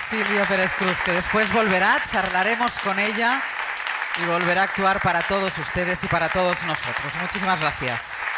Silvia Pérez Cruz, que después volverá, charlaremos con ella y volverá a actuar para todos ustedes y para todos nosotros. Muchísimas gracias.